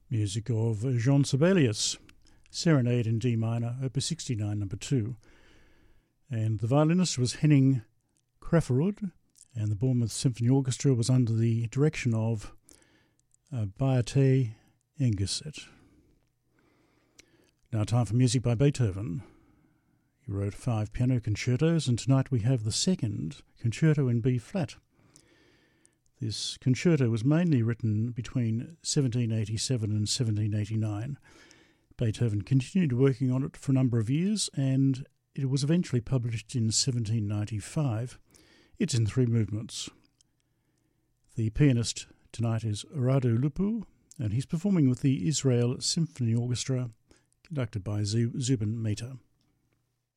Music of Jean Sibelius, Serenade in D minor, Opus 69, number 2. And the violinist was Henning Krafferud, and the Bournemouth Symphony Orchestra was under the direction of Beate Engeset. Now time for music by Beethoven. He wrote 5 piano concertos, and tonight we have the second concerto in B-flat. This concerto was mainly written between 1787 and 1789. Beethoven continued working on it for a number of years, and it was eventually published in 1795. It's in 3 movements. The pianist tonight is Radu Lupu, and he's performing with the Israel Symphony Orchestra, conducted by Zubin Mehta.